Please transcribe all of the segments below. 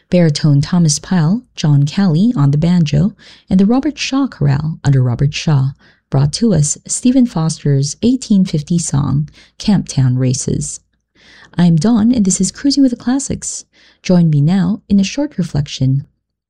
baritone Thomas Pyle, John Calley on the banjo, and the Robert Shaw Chorale under Robert Shaw brought to us Stephen Foster's 1850 song, Camptown Races. I'm Dawn, and this is Cruising with the Classics. Join me now in a short reflection.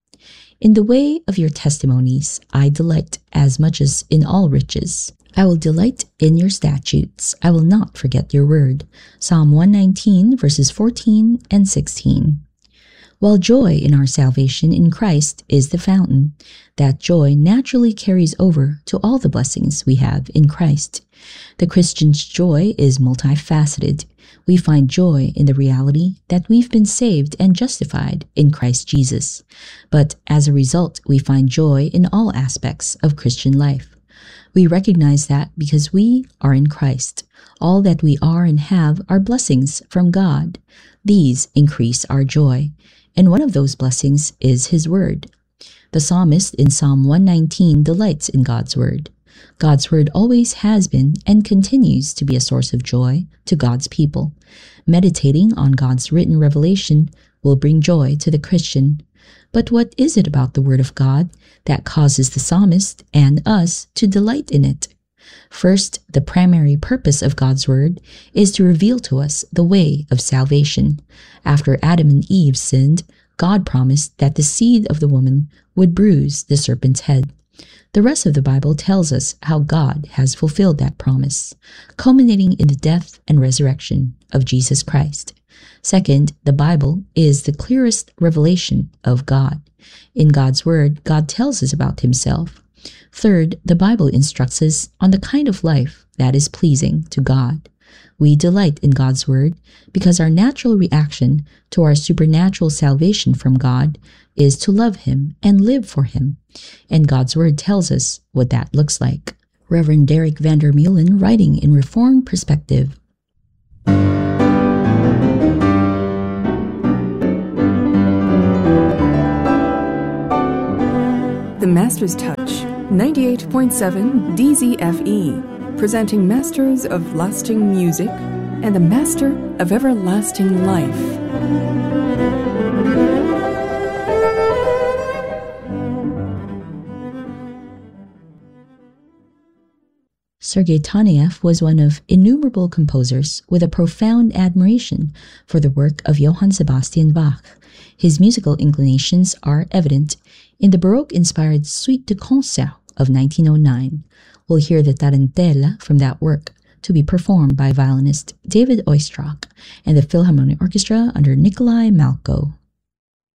In the way of your testimonies, I delight as much as in all riches. I will delight in your statutes. I will not forget your word. Psalm 119, verses 14 and 16. While joy in our salvation in Christ is the fountain, that joy naturally carries over to all the blessings we have in Christ. The Christian's joy is multifaceted. We find joy in the reality that we've been saved and justified in Christ Jesus. But as a result, we find joy in all aspects of Christian life. We recognize that because we are in Christ, all that we are and have are blessings from God. These increase our joy, and one of those blessings is His Word. The psalmist in Psalm 119 delights in God's Word. God's Word always has been and continues to be a source of joy to God's people. Meditating on God's written revelation will bring joy to the Christian. But what is it about the Word of God that causes the psalmist and us to delight in it? First, the primary purpose of God's Word is to reveal to us the way of salvation. After Adam and Eve sinned, God promised that the seed of the woman would bruise the serpent's head. The rest of the Bible tells us how God has fulfilled that promise, culminating in the death and resurrection of Jesus Christ. Second, the Bible is the clearest revelation of God. In God's Word, God tells us about Himself. Third, the Bible instructs us on the kind of life that is pleasing to God. We delight in God's Word because our natural reaction to our supernatural salvation from God is to love Him and live for Him. And God's Word tells us what that looks like. Reverend Derek Vander Meulen, writing in Reformed Perspective. The Master's Touch, 98.7 DZFE, presenting Masters of Lasting Music and the Master of Everlasting Life. Sergei Taneyev was one of innumerable composers with a profound admiration for the work of Johann Sebastian Bach. His musical inclinations are evident in the Baroque-inspired Suite de Concert of 1909. We'll hear the Tarantella from that work, to be performed by violinist David Oistrakh and the Philharmonic Orchestra under Nikolai Malko.